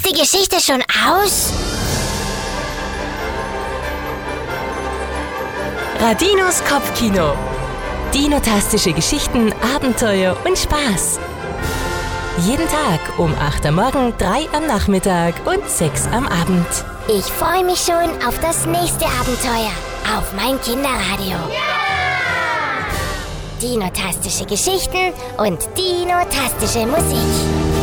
die Geschichte schon aus? Radinos Kopfkino. Dinotastische Geschichten, Abenteuer und Spaß. Jeden Tag um 8 am Morgen, 3 am Nachmittag und 6 am Abend. Ich freue mich schon auf das nächste Abenteuer auf mein Kinderradio. Dinotastische Geschichten und dinotastische Musik.